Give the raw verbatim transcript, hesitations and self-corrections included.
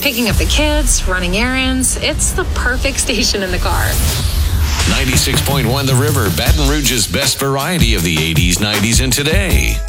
picking up the kids, running errands. It's the perfect station in the car. ninety-six point one The River, Baton Rouge's best variety of the eighties, nineties, and today.